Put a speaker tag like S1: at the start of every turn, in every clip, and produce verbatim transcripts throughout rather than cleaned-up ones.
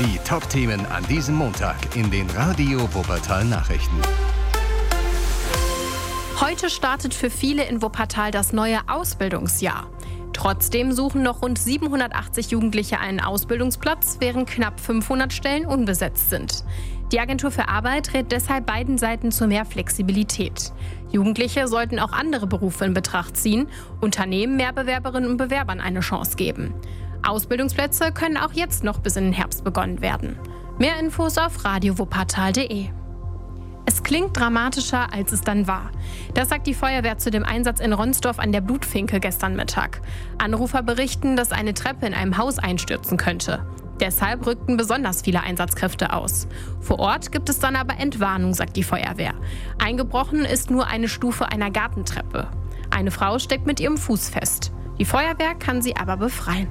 S1: Die Top-Themen an diesem Montag in den Radio Wuppertal Nachrichten.
S2: Heute startet für viele in Wuppertal das neue Ausbildungsjahr. Trotzdem suchen noch rund siebenhundertachtzig Jugendliche einen Ausbildungsplatz, während knapp fünfhundert Stellen unbesetzt sind. Die Agentur für Arbeit rät deshalb beiden Seiten zu mehr Flexibilität. Jugendliche sollten auch andere Berufe in Betracht ziehen, Unternehmen mehr Bewerberinnen und Bewerbern eine Chance geben. Ausbildungsplätze können auch jetzt noch bis in den Herbst begonnen werden. Mehr Infos auf radio wuppertal punkt de. Es klingt dramatischer, als es dann war. Das sagt die Feuerwehr zu dem Einsatz in Ronsdorf an der Blutfinke gestern Mittag. Anrufer berichten, dass eine Treppe in einem Haus einstürzen könnte. Deshalb rückten besonders viele Einsatzkräfte aus. Vor Ort gibt es dann aber Entwarnung, sagt die Feuerwehr. Eingebrochen ist nur eine Stufe einer Gartentreppe. Eine Frau steckt mit ihrem Fuß fest. Die Feuerwehr kann sie aber befreien.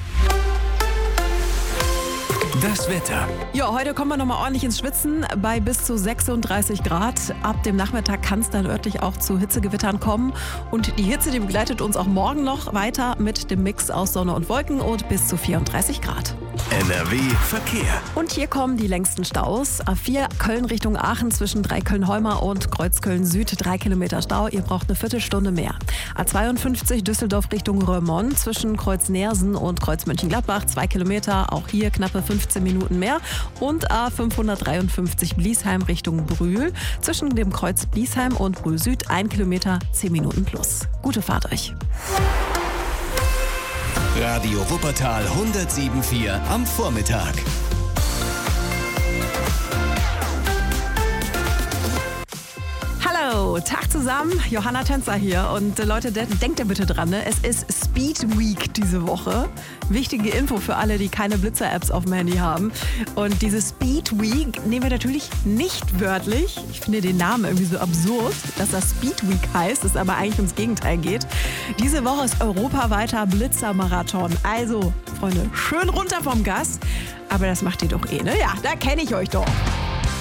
S1: Das Wetter.
S3: Ja, heute kommen wir nochmal ordentlich ins Schwitzen bei bis zu sechsunddreißig Grad. Ab dem Nachmittag kann es dann örtlich auch zu Hitzegewittern kommen. Und die Hitze, die begleitet uns auch morgen noch weiter mit dem Mix aus Sonne und Wolken und bis zu vierunddreißig Grad.
S1: N R W Verkehr.
S3: Und hier kommen die längsten Staus. A vier Köln Richtung Aachen zwischen Dreiköln-Heuma und Kreuzköln Süd, drei Kilometer Stau. Ihr braucht eine Viertelstunde mehr. A zweiundfünfzig Düsseldorf Richtung Röhrmond zwischen Kreuz Neersen und Kreuz Mönchengladbach, zwei Kilometer. Auch hier knappe fünfzehn Minuten mehr. Und A fünfhundertdreiundfünfzig Bliesheim Richtung Brühl zwischen dem Kreuz Bliesheim und Brühl Süd, ein Kilometer, zehn Minuten plus. Gute Fahrt euch.
S1: Radio Wuppertal hundertsieben Komma vier am Vormittag.
S3: Hallo, Tag zusammen, Johanna Tänzer hier und äh, Leute, de- denkt ihr bitte dran, ne? Es ist Speed Week diese Woche. Wichtige Info für alle, die keine Blitzer-Apps auf dem Handy haben. Und diese Speed Week nehmen wir natürlich nicht wörtlich. Ich finde den Namen irgendwie so absurd, dass das Speed Week heißt, es aber eigentlich ums Gegenteil geht. Diese Woche ist europaweiter Blitzer-Marathon. Also, Freunde, schön runter vom Gas. Aber das macht ihr doch eh, ne? Ja, da kenne ich euch doch.